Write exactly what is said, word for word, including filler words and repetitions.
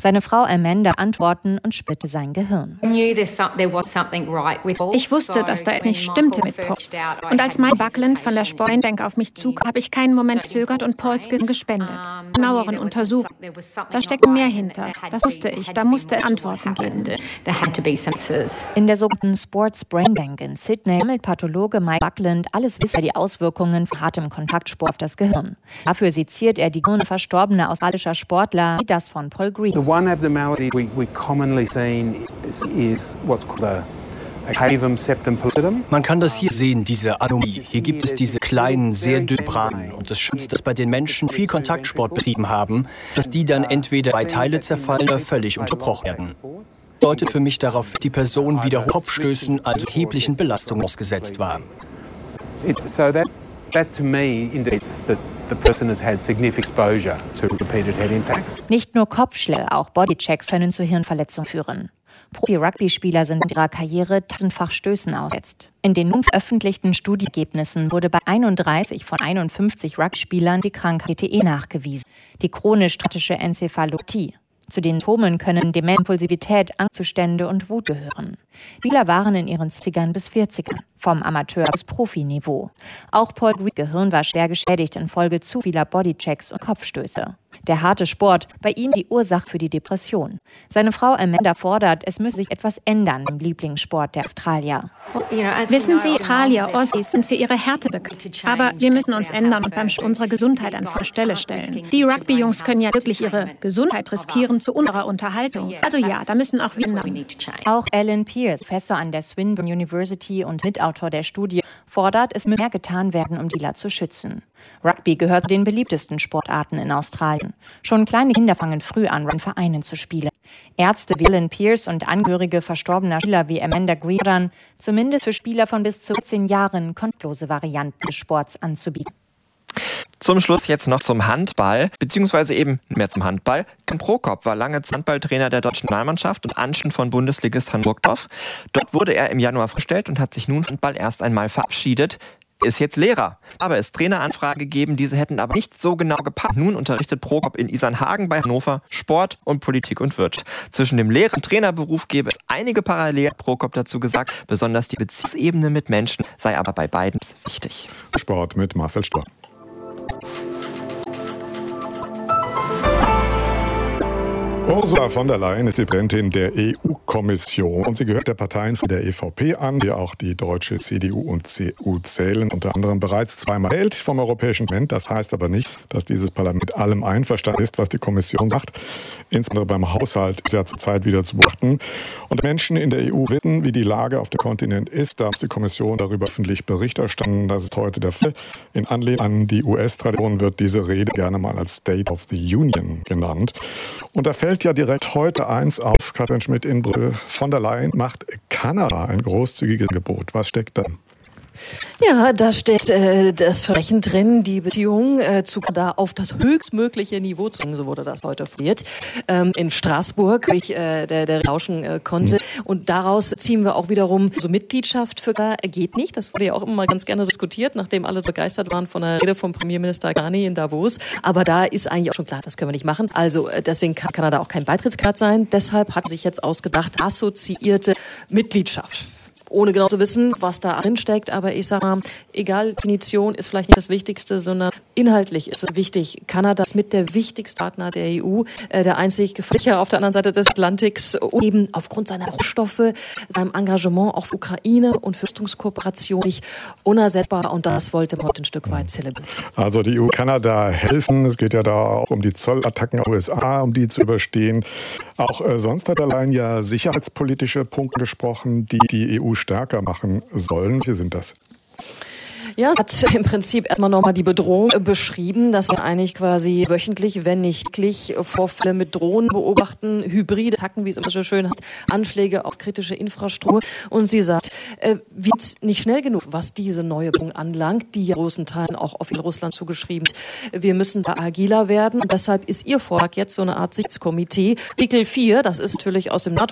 Seine Frau Amanda antworten und splitte sein Gehirn. Ich wusste, dass da etwas nicht stimmte mit Paul. Und als Mike Buckland von der Sportbank auf mich zukam, habe ich keinen Moment gezögert und Pauls Gehirn gespendet. Genaueren Untersuchungen. Da steckte mehr hinter. Das wusste ich. Da musste es Antworten geben. In der sogenannten Sports Brain Bank in Sydney sammelt Pathologe Mike Buckland alles Wissen über die Auswirkungen von hartem Kontaktsport auf das Gehirn. Dafür seziert er die Gehirne verstorbener australischer Sportler, wie das von Paul Green. The one abnormality we, we commonly seen is, is what's called a Man kann das hier sehen, diese Anomalie. Hier gibt es diese kleinen, sehr dünnen Branen. Und es scheint, dass bei den Menschen viel Kontaktsport betrieben haben, dass die dann entweder bei Teile zerfallen oder völlig unterbrochen werden. Das deutet für mich darauf, dass die Person wieder Kopfstößen, also erheblichen Belastungen ausgesetzt war. So that, that to me indicates that the person has had significant exposure to repeated head impacts. Nicht nur Kopfschläge, auch Bodychecks können zu Hirnverletzungen führen. Profi-Rugby-Spieler sind in ihrer Karriere tausendfach Stößen ausgesetzt. In den nun veröffentlichten Studienergebnissen wurde bei einunddreißig von einundfünfzig Rugby-Spielern die Krankheit P T E nachgewiesen, die chronisch-statische Enzephalopathie. Zu den Symptomen können Demenz, Impulsivität, Angstzustände und Wut gehören. Die Spieler waren in ihren zwanzigern bis vierzigern, vom Amateur- bis Profiniveau. Auch Paul Greens Gehirn war schwer geschädigt infolge zu vieler Bodychecks und Kopfstöße. Der harte Sport, bei ihm die Ursache für die Depression. Seine Frau Amanda fordert, es müsse sich etwas ändern im Lieblingssport der Australier. Wissen Sie, Australier, Aussies sind für ihre Härte bekannt. Aber wir müssen uns ändern und beim Sch- unsere Gesundheit an vorderste Stelle stellen. Die Rugby-Jungs können ja wirklich ihre Gesundheit riskieren zu unserer Unterhaltung. Also ja, da müssen auch wir ändern. Auch Alan Pierce, Professor an der Swinburne University und Mitautor der Studie, fordert, es müsse mehr getan werden, um Dealer zu schützen. Rugby gehört zu den beliebtesten Sportarten in Australien. Schon kleine Kinder fangen früh an, in Vereinen zu spielen. Ärzte wie Alan Pierce und Angehörige verstorbener Spieler wie Amanda Green fordern, zumindest für Spieler von bis zu vierzehn Jahren kontaktlose Varianten des Sports anzubieten. Zum Schluss jetzt noch zum Handball, beziehungsweise eben mehr zum Handball. Ken Prokop war lange Handballtrainer der deutschen Nationalmannschaft und Anschluss von Bundesligist Hamburgdorf. Dort wurde er im Januar vorgestellt und hat sich nun vom Handball erst einmal verabschiedet. Ist jetzt Lehrer. Aber es Traineranfragen gegeben, diese hätten aber nicht so genau gepasst. Nun unterrichtet Prokop in Isernhagen bei Hannover Sport und Politik und Wirtschaft. Zwischen dem Lehrer- und Trainerberuf gäbe es einige Parallelen, hat Prokop dazu gesagt. Besonders die Beziehungsebene mit Menschen sei aber bei beiden wichtig. Sport mit Marcel Stohr. Ursula von der Leyen ist die Präsidentin der E U-Kommission und sie gehört der Parteien von der E V P an, die auch die deutsche C D U und C D U zählen, unter anderem bereits zweimal gewählt vom Europäischen Parlament. Das heißt aber nicht, dass dieses Parlament mit allem einverstanden ist, was die Kommission sagt. Insbesondere beim Haushalt ist ja zurzeit wieder zu beachten. Und Menschen in der E U wissen, wie die Lage auf dem Kontinent ist. Da muss die Kommission darüber öffentlich Bericht erstatten. Das ist heute der Fall. In Anlehnung an die U S-Tradition wird diese Rede gerne mal als State of the Union genannt. Und da fällt ja direkt heute eins auf, Katrin Schmidt in Brühl. Von der Leyen macht Kanada ein großzügiges Angebot. Was steckt da? Ja, da steht äh, das Versprechen drin, die Beziehung äh, zu Kanada auf das höchstmögliche Niveau zu bringen, so wurde das heute formuliert, ähm, in Straßburg, wie ich äh, der, der lauschen äh, konnte. Und daraus ziehen wir auch wiederum, so Mitgliedschaft für Kanada geht nicht. Das wurde ja auch immer ganz gerne diskutiert, nachdem alle so begeistert waren von der Rede vom Premierminister Ghani in Davos. Aber da ist eigentlich auch schon klar, das können wir nicht machen. Also äh, deswegen kann Kanada auch kein Beitrittskandidat sein. Deshalb hat sich jetzt ausgedacht, assoziierte Mitgliedschaft. Ohne genau zu wissen, was da drin steckt. Aber ich sage mal, egal, Definition ist vielleicht nicht das Wichtigste, sondern inhaltlich ist es wichtig. Kanada ist mit der wichtigste Partner der E U, äh, der einzig gefährliche auf der anderen Seite des Atlantiks, und eben aufgrund seiner Rohstoffe, seinem Engagement auch für Ukraine und für Rüstungskooperation nicht unersetzbar. Und das wollte man heute ein Stück weit zelebrieren. Also die E U kann da helfen. Es geht ja da auch um die Zollattacken auf die U S A, um die zu überstehen. Auch äh, sonst hat allein ja sicherheitspolitische Punkte gesprochen, die die E U stärker machen sollen. Welche sind das? Ja, es hat im Prinzip erstmal nochmal die Bedrohung beschrieben, dass wir eigentlich quasi wöchentlich, wenn nicht täglich, Vorfälle mit Drohnen beobachten, hybride Attacken, wie es immer so schön heißt, Anschläge auf kritische Infrastruktur. Und sie sagt, äh, wird nicht schnell genug, was diese neue Bedrohung anlangt, die ja großen Teilen auch auf Russland zugeschrieben ist. Wir müssen da agiler werden. Und deshalb ist ihr Vorschlag jetzt so eine Art Sicherheitskomitee. Artikel vier, das ist natürlich aus dem NATO